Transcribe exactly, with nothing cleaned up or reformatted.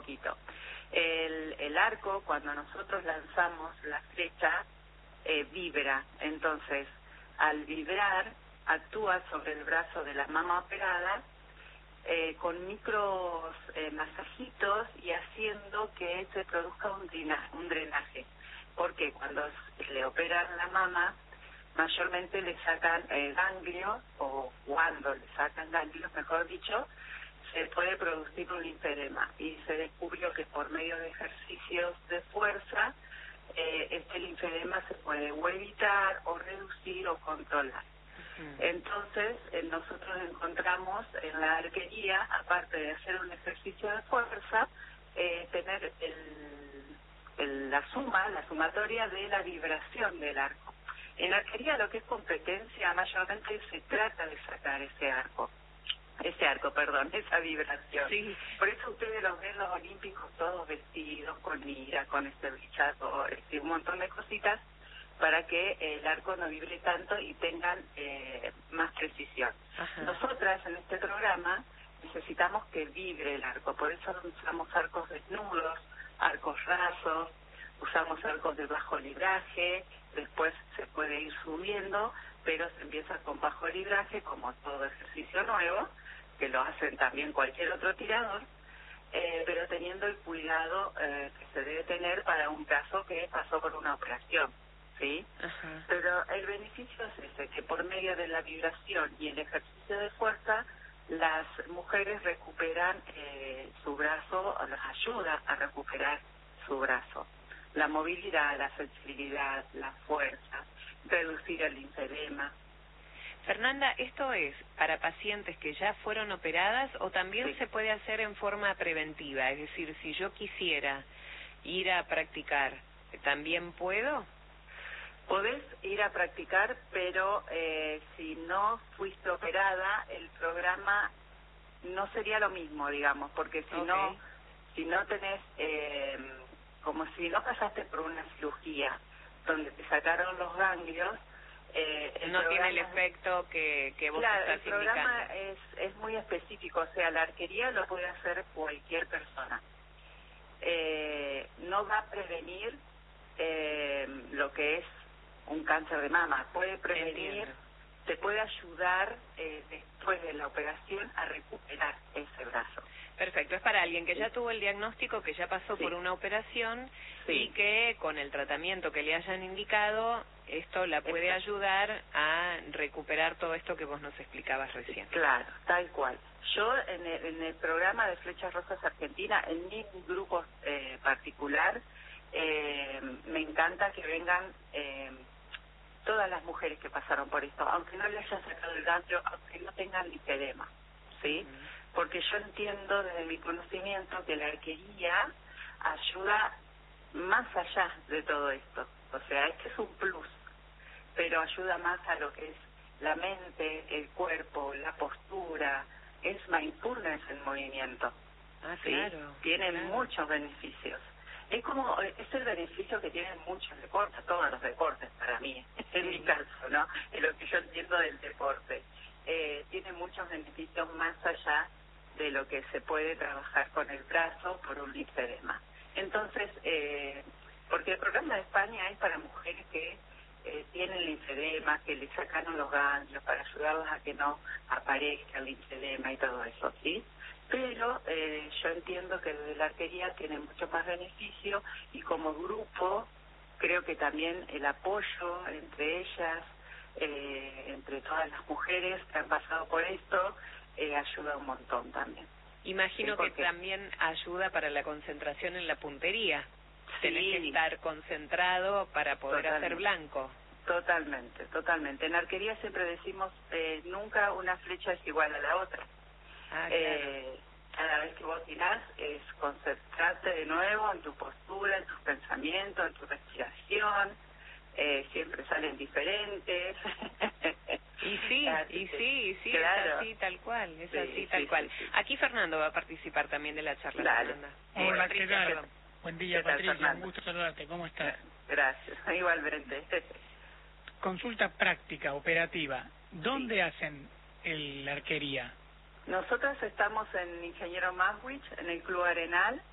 poquito. El, el arco, cuando nosotros lanzamos la flecha, eh, vibra. Entonces, al vibrar, actúa sobre el brazo de la mama operada eh, con micros eh, masajitos y haciendo que se produzca un, drena, un drenaje. Porque cuando le operan la mama, mayormente le sacan eh, ganglios, o cuando le sacan ganglios, mejor dicho, se puede producir un linfedema. Y se descubrió que por medio de ejercicios de fuerza, eh, este linfedema se puede o evitar, o reducir, o controlar. Uh-huh. Entonces, eh, nosotros encontramos en la arquería, aparte de hacer un ejercicio de fuerza, eh, tener el, el, la suma, la sumatoria de la vibración del arco. En arquería lo que es competencia, mayormente se trata de sacar ese arco, ese arco, perdón, esa vibración. Sí. Por eso ustedes los ven los olímpicos todos vestidos, con mira, con estabilizadores y un montón de cositas, para que el arco no vibre tanto y tengan eh, más precisión. Ajá. Nosotras en este programa necesitamos que vibre el arco, por eso usamos arcos desnudos, arcos rasos, usamos arcos de bajo libraje, después se puede ir subiendo, pero se empieza con bajo libraje, como todo ejercicio nuevo, que lo hacen también cualquier otro tirador, eh, pero teniendo el cuidado eh, que se debe tener para un caso que pasó por una operación, ¿sí? Ajá. Pero el beneficio es ese, que por medio de la vibración y el ejercicio de fuerza, las mujeres recuperan eh, su brazo, las ayuda a recuperar su brazo. La movilidad, la flexibilidad, la fuerza, reducir el linfedema. Fernanda, ¿esto es para pacientes que ya fueron operadas o también sí. se puede hacer en forma preventiva? Es decir, si yo quisiera ir a practicar, ¿también puedo? Podés ir a practicar, pero eh, si no fuiste operada, el programa no sería lo mismo, digamos, porque si okay. no, si no tenés... Eh, como si no pasaste por una cirugía donde te sacaron los ganglios, eh, el no programa, tiene el efecto que, que vos claro, estás el programa indicando. es, es muy específico, o sea, la arquería lo puede hacer cualquier persona. Eh, no va a prevenir eh, lo que es un cáncer de mama, puede prevenir, Entiendo. te puede ayudar eh, después de la operación a recuperar ese brazo. Perfecto, es para alguien que ya tuvo el diagnóstico, que ya pasó sí. por una operación sí. y que con el tratamiento que le hayan indicado, esto la puede Exacto. ayudar a recuperar todo esto que vos nos explicabas recién. Claro, tal cual. Yo en el, en el programa de Flechas Rosas Argentina, en mi grupo eh, particular, eh, me encanta que vengan eh, todas las mujeres que pasaron por esto, aunque no le hayan sacado el ganglio, aunque no tengan linfedema, ¿sí? Uh-huh. Porque yo entiendo desde mi conocimiento que la arquería ayuda más allá de todo esto. O sea, este es un plus, pero ayuda más a lo que es la mente, el cuerpo, la postura, es mindfulness en movimiento. Ah, ¿sí? claro. Tiene claro. muchos beneficios. Es como, es el beneficio que tienen muchos deportes, todos los deportes para mí, sí. en mi caso, ¿no? Es lo que yo entiendo del deporte. Eh, tiene muchos beneficios más allá de lo que se puede trabajar con el brazo por un linfedema. Entonces, eh, porque el programa de España es para mujeres que eh, tienen linfedema, que le sacaron los ganglios para ayudarlas a que no aparezca el linfedema y todo eso, ¿sí? Pero eh, yo entiendo que desde la arquería tiene mucho más beneficio y como grupo creo que también el apoyo entre ellas, eh, entre todas las mujeres que han pasado por esto, Eh, ayuda un montón también. Imagino sí, porque... que también ayuda para la concentración en la puntería. Sí. Tenés que estar concentrado para poder Totalmente. hacer blanco. Totalmente, totalmente. En arquería siempre decimos, eh, nunca una flecha es igual a la otra. Ah, eh, claro. Cada vez que vos tirás es concentrarte de nuevo en tu postura, en tus pensamientos, en tu respiración. Eh, siempre salen diferentes. Y sí, así y sí, y sí, claro. es así tal cual, es sí, así sí, tal sí, cual. Sí, sí. Aquí Fernando va a participar también de la charla. Dale. Fernanda. Hola, eh, ¿qué Patricia, tal? perdón. Buen día, tal, Patricia, Fernando? un gusto saludarte, ¿cómo estás? Gracias, igualmente. Consulta práctica, operativa, ¿dónde sí. hacen el, la arquería? Nosotros estamos en Ingeniero Maswich, en el Club Arenal,